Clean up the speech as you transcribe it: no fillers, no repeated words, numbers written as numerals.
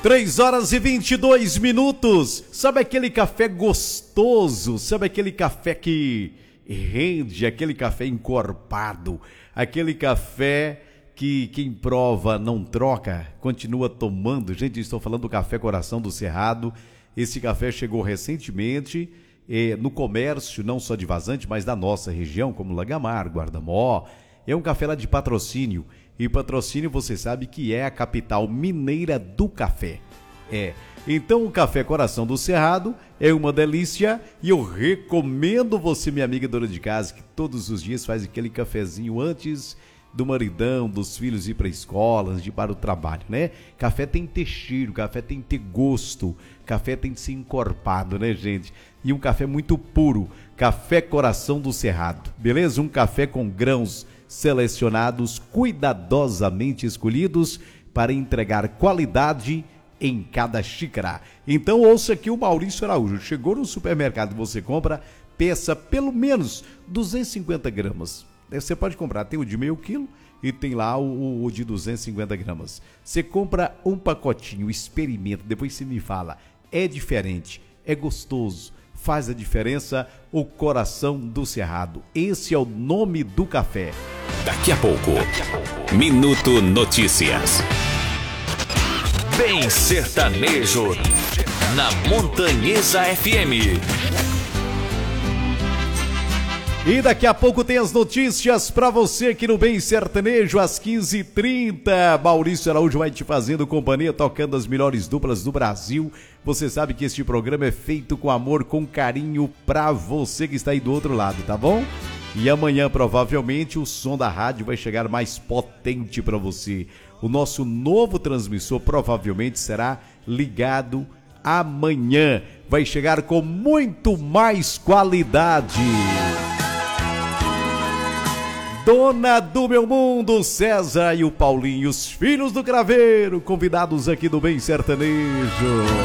3h22. Sabe aquele café gostoso? Sabe aquele café que rende? Aquele café encorpado? Aquele café que quem prova não troca, continua tomando. Gente, estou falando do Café Coração do Cerrado. Esse café chegou recentemente no comércio, não só de Vazante, mas da nossa região, como Lagamar, Guardamó. É um café lá de Patrocínio. E Patrocínio, você sabe que é a capital mineira do café. Então o Café Coração do Cerrado é uma delícia e eu recomendo você, minha amiga dona de casa, que todos os dias faz aquele cafezinho antes do maridão, dos filhos ir para a escola, de ir para o trabalho, né? Café tem que ter cheiro, café tem que ter gosto, café tem que ser encorpado, né, gente? E um café muito puro, Café Coração do Cerrado, beleza? Um café com grãos selecionados, cuidadosamente escolhidos para entregar qualidade em cada xícara. Então ouça aqui o Maurício Araújo. Chegou no supermercado, você compra, peça pelo menos 250 gramas. Você pode comprar, tem o de meio quilo e tem lá o de 250 gramas. Você compra um pacotinho, experimenta, depois você me fala. É diferente, é gostoso, faz a diferença. O Coração do Cerrado. Esse é o nome do café. Daqui a pouco, Minuto Notícias. Bem sertanejo, na Montanhesa FM. E daqui a pouco tem as notícias pra você aqui no Bem Sertanejo, às 15h30. Maurício Araújo vai te fazendo companhia, tocando as melhores duplas do Brasil. Você sabe que este programa é feito com amor, com carinho pra você que está aí do outro lado, tá bom? E amanhã, provavelmente, o som da rádio vai chegar mais potente pra você. O nosso novo transmissor provavelmente será ligado amanhã. Vai chegar com muito mais qualidade. Dona do Meu Mundo, César e o Paulinho, os filhos do Craveiro, convidados aqui do Bem Sertanejo.